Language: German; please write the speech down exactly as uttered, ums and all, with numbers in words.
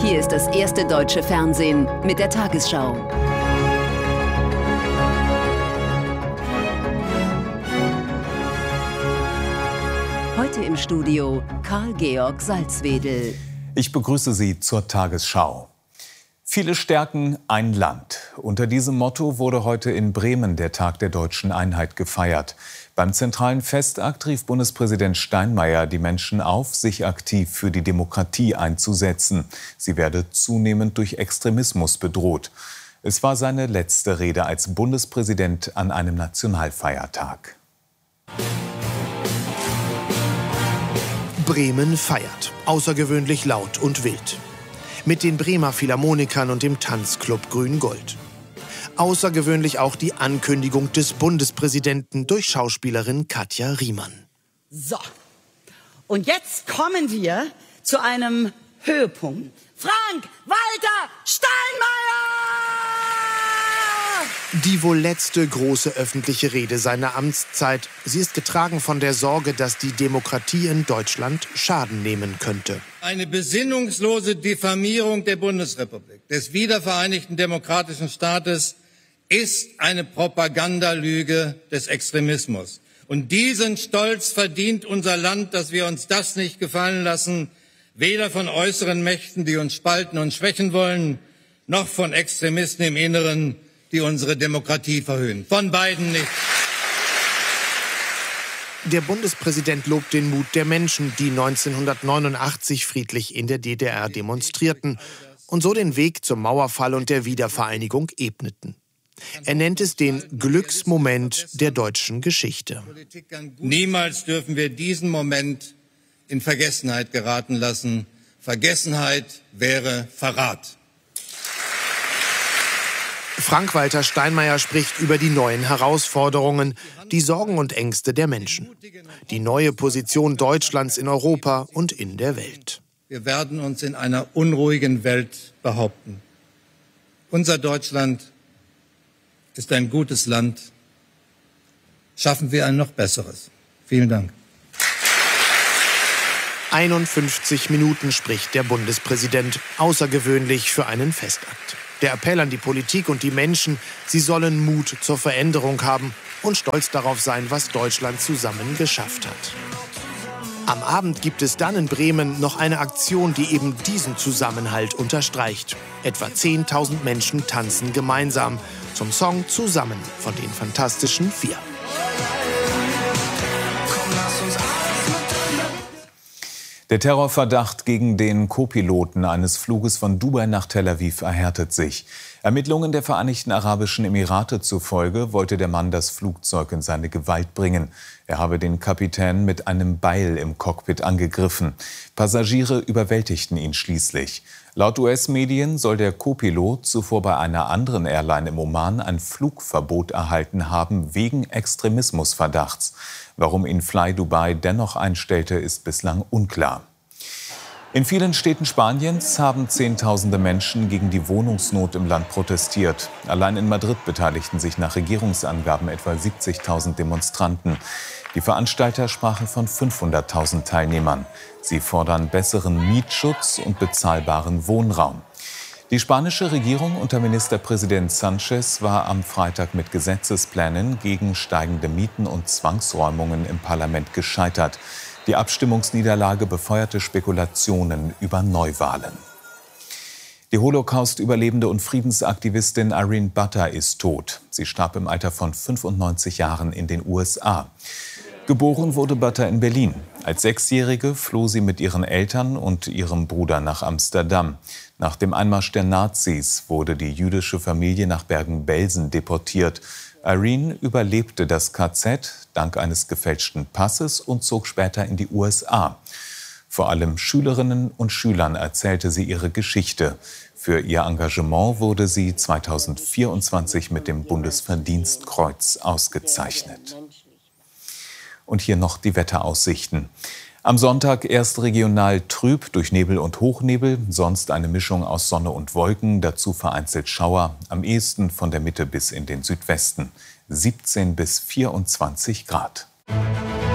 Hier ist das erste deutsche Fernsehen mit der Tagesschau. Heute im Studio Karl-Georg Salzwedel. Ich begrüße Sie zur Tagesschau. Viele stärken ein Land. Unter diesem Motto wurde heute in Bremen der Tag der deutschen Einheit gefeiert. Beim zentralen Festakt rief Bundespräsident Steinmeier die Menschen auf, sich aktiv für die Demokratie einzusetzen. Sie werde zunehmend durch Extremismus bedroht. Es war seine letzte Rede als Bundespräsident an einem Nationalfeiertag. Bremen feiert, außergewöhnlich laut und wild. Mit den Bremer Philharmonikern und dem Tanzclub Grün-Gold. Außergewöhnlich auch die Ankündigung des Bundespräsidenten durch Schauspielerin Katja Riemann. So, und jetzt kommen wir zu einem Höhepunkt. Frank-Walter Steinmeier! Die wohl letzte große öffentliche Rede seiner Amtszeit. Sie ist getragen von der Sorge, dass die Demokratie in Deutschland Schaden nehmen könnte. Eine besinnungslose Diffamierung der Bundesrepublik, des wiedervereinigten demokratischen Staates, ist eine Propagandalüge des Extremismus. Und diesen Stolz verdient unser Land, dass wir uns das nicht gefallen lassen, weder von äußeren Mächten, die uns spalten und schwächen wollen, noch von Extremisten im Inneren, die unsere Demokratie verhöhnen. Von beiden nicht. Der Bundespräsident lobt den Mut der Menschen, die neunzehnhundertneunundachtzig friedlich in der D D R demonstrierten und so den Weg zum Mauerfall und der Wiedervereinigung ebneten. Er nennt es den Glücksmoment der deutschen Geschichte. Niemals dürfen wir diesen Moment in Vergessenheit geraten lassen. Vergessenheit wäre Verrat. Frank-Walter Steinmeier spricht über die neuen Herausforderungen, die Sorgen und Ängste der Menschen, die neue Position Deutschlands in Europa und in der Welt. Wir werden uns in einer unruhigen Welt behaupten. Unser Deutschland ist ein gutes Land. Schaffen wir ein noch besseres. Vielen Dank. einundfünfzig Minuten spricht der Bundespräsident, außergewöhnlich für einen Festakt. Der Appell an die Politik und die Menschen, sie sollen Mut zur Veränderung haben und stolz darauf sein, was Deutschland zusammen geschafft hat. Am Abend gibt es dann in Bremen noch eine Aktion, die eben diesen Zusammenhalt unterstreicht. Etwa zehntausend Menschen tanzen gemeinsam zum Song Zusammen von den Fantastischen Vier. Der Terrorverdacht gegen den Co-Piloten eines Fluges von Dubai nach Tel Aviv erhärtet sich. Ermittlungen der Vereinigten Arabischen Emirate zufolge wollte der Mann das Flugzeug in seine Gewalt bringen. Er habe den Kapitän mit einem Beil im Cockpit angegriffen. Passagiere überwältigten ihn schließlich. Laut U S-Medien soll der Co-Pilot zuvor bei einer anderen Airline im Oman ein Flugverbot erhalten haben wegen Extremismusverdachts. Warum ihn Fly Dubai dennoch einstellte, ist bislang unklar. In vielen Städten Spaniens haben Zehntausende Menschen gegen die Wohnungsnot im Land protestiert. Allein in Madrid beteiligten sich nach Regierungsangaben etwa siebzigtausend Demonstranten. Die Veranstalter sprachen von fünfhunderttausend Teilnehmern. Sie fordern besseren Mietschutz und bezahlbaren Wohnraum. Die spanische Regierung unter Ministerpräsident Sánchez war am Freitag mit Gesetzesplänen gegen steigende Mieten und Zwangsräumungen im Parlament gescheitert. Die Abstimmungsniederlage befeuerte Spekulationen über Neuwahlen. Die Holocaust-Überlebende und Friedensaktivistin Irene Butter ist tot. Sie starb im Alter von fünfundneunzig Jahren in den U S A. Geboren wurde Butter in Berlin. Als Sechsjährige floh sie mit ihren Eltern und ihrem Bruder nach Amsterdam. Nach dem Einmarsch der Nazis wurde die jüdische Familie nach Bergen-Belsen deportiert. Irene überlebte das K Z dank eines gefälschten Passes und zog später in die U S A. Vor allem Schülerinnen und Schülern erzählte sie ihre Geschichte. Für ihr Engagement wurde sie zweitausendvierundzwanzig mit dem Bundesverdienstkreuz ausgezeichnet. Und hier noch die Wetteraussichten. Am Sonntag erst regional trüb durch Nebel und Hochnebel, sonst eine Mischung aus Sonne und Wolken, dazu vereinzelt Schauer, am ehesten von der Mitte bis in den Südwesten. siebzehn bis vierundzwanzig Grad.